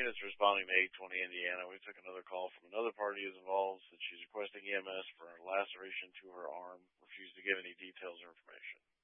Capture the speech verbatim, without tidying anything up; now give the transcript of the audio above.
units responding to eight twenty Indiana. We took another call from another party who's involved, that she's requesting E M S for a laceration to her arm, refused to give any details or information.